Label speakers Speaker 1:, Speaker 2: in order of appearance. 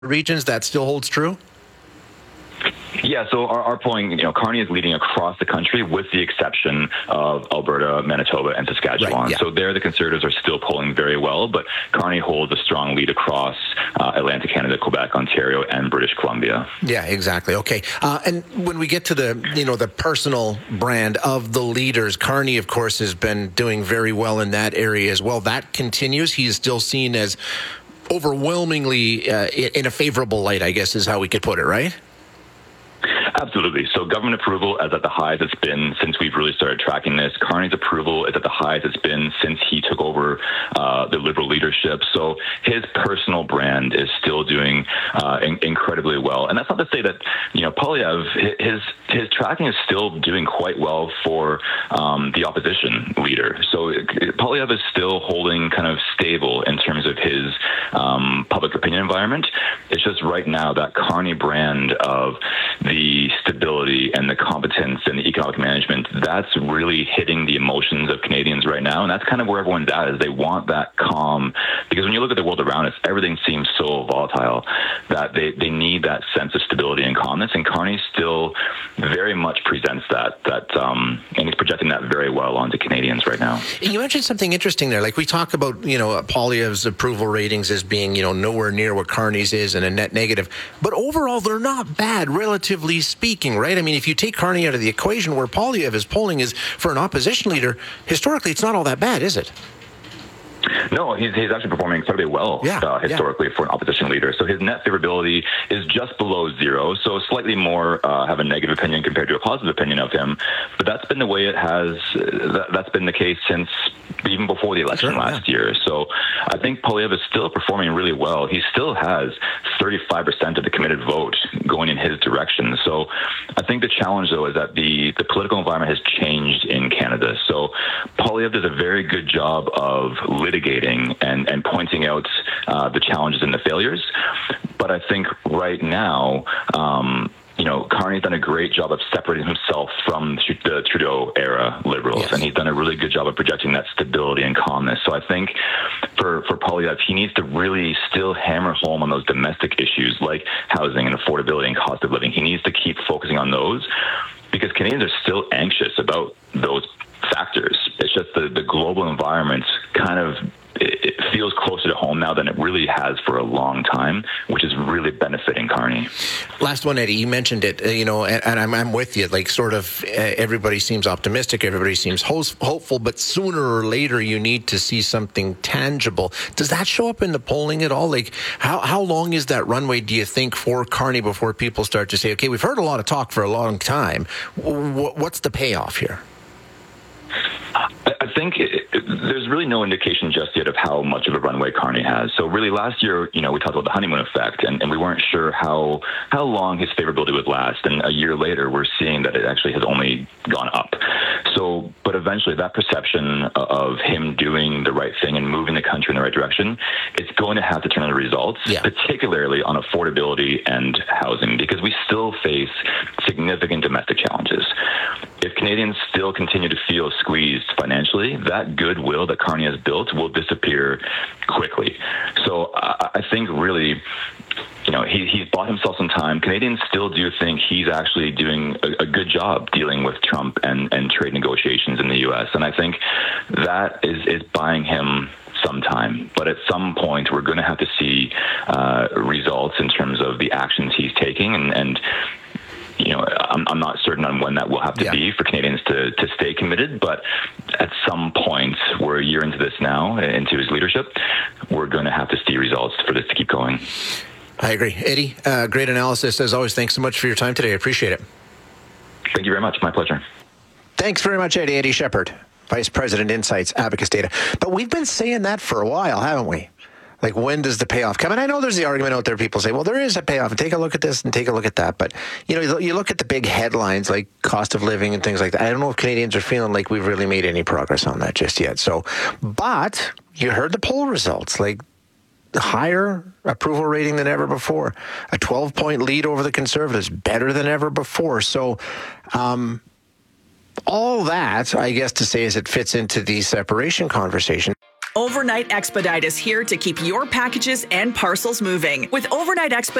Speaker 1: regions, that still holds true?
Speaker 2: Yeah, so our polling, Carney is leading across the country with the exception of Alberta, Manitoba, and Saskatchewan.
Speaker 1: Right, yeah.
Speaker 2: So there, the Conservatives are still polling very well, but Carney holds a strong lead across Atlantic Canada, Quebec, Ontario, and British Columbia.
Speaker 1: Yeah, exactly. Okay. And when we get to the personal brand of the leaders, Carney, of course, has been doing very well in that area as well. That continues. He is still seen as overwhelmingly in a favorable light, I guess is how we could put it, right?
Speaker 2: Absolutely. So government approval is at the highest it's been since we've really started tracking this. Carney's approval is at the highest it's been since he took over the Liberal leadership. So his personal brand is still doing incredibly well. And that's not to say that, Poilievre, his tracking is still doing quite well for the opposition leader. So Poilievre is still holding kind of stable in terms of his public opinion environment. It's just right now that Carney brand of the stability and the competence and the economic management, that's really hitting the emotions of Canadians right now. And that's kind of where everyone's at, is they want that calm. Because when you look at the world around us, everything seems so volatile that they need that sense of stability and calmness. And Carney still very much presents that and he's projecting that very well onto Canadians right now.
Speaker 1: You mentioned something interesting there. Like we talk about, Poilievre's approval ratings as being, nowhere near what Carney's is and a net negative. But overall, they're not bad, relatively speaking, right? I mean, if you take Carney out of the equation, where Poilievre is polling is for an opposition leader, historically, it's not all that bad, is it?
Speaker 2: No, he's actually performing incredibly well historically for an opposition leader. So his net favorability is just below zero, so slightly more have a negative opinion compared to a positive opinion of him. But that's been the way it has. That's been the case since even before the election last year. So I think Poilievre is still performing really well. He still has 35% of the committed vote going in his direction. So I think the challenge, though, is that the political environment has changed in Canada. So Poilievre does a very good job of litigating and pointing out the challenges and the failures. But I think right now, Carney's done a great job of separating himself from the Trudeau-era Liberals, and he's done a really good job of projecting that stability and calmness. So I think for Poilievre, he needs to really still hammer home on those domestic issues like housing and affordability and cost of living. He needs to keep focusing on those because Canadians are still anxious about those factors. It's just the global environment kind of it feels closer to home now than it really has for a long time, which is really benefiting Carney.
Speaker 1: Last one, Eddie, you mentioned it, and I'm with you. Like, sort of, everybody seems optimistic, everybody seems hopeful, but sooner or later you need to see something tangible. Does that show up in the polling at all? Like, how long is that runway, do you think, for Carney before people start to say, okay, we've heard a lot of talk for a long time. What's the payoff here?
Speaker 2: I think there's really no indication just yet of how much of a runway Carney has. So really last year, we talked about the honeymoon effect, and we weren't sure how long his favorability would last. And a year later, we're seeing that it actually has only gone up. So, but eventually that perception of him doing the right thing and moving the country in the right direction, it's going to have to turn into results, particularly on affordability and housing, because we still face significant domestic challenges. If Canadians still continue to feel squeezed financially, that goodwill that Carney has built will disappear quickly. So I think really, he's bought himself some time. Canadians still do think he's actually doing a good job dealing with Trump and trade negotiations in the U.S. And I think that is buying him some time. But at some point, we're going to have to see results in terms of the actions he's taking. And I'm not certain on when that will have to be for Canadians to stay committed, but at some point, we're a year into this now, into his leadership, we're going to have to see results for this to keep going.
Speaker 1: I agree. Eddie, great analysis. As always, thanks so much for your time today. I appreciate it.
Speaker 2: Thank you very much. My pleasure.
Speaker 1: Thanks very much, Eddie. Eddie Shepherd, Vice President, Insights, Abacus Data. But we've been saying that for a while, haven't we? Like, when does the payoff come? And I know there's the argument out there. People say, well, there is a payoff. And take a look at this and take a look at that. But, you look at the big headlines like cost of living and things like that. I don't know if Canadians are feeling like we've really made any progress on that just yet. So, but you heard the poll results, like higher approval rating than ever before. A 12-point lead over the Conservatives, better than ever before. So, all that, I guess, to say is it fits into the separation conversation.
Speaker 3: Overnight Expedite is here to keep your packages and parcels moving. With Overnight Expedite,